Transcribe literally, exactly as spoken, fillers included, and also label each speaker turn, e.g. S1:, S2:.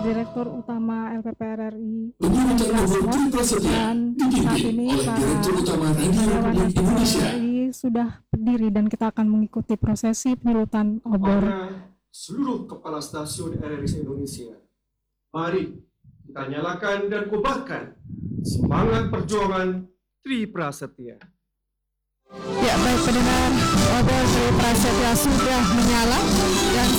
S1: Direktur Utama L P P R R I dan saat ini para karyawan L P P R R I sudah berdiri dan kita akan mengikuti prosesi penyulutan obor.
S2: Seluruh kepala stasiun R R I se-Indonesia, mari kita nyalakan dan kobarkan semangat perjuangan Tri Prasetya.
S3: Ya, baik pendengar, obor Tri Prasetya sudah menyala dan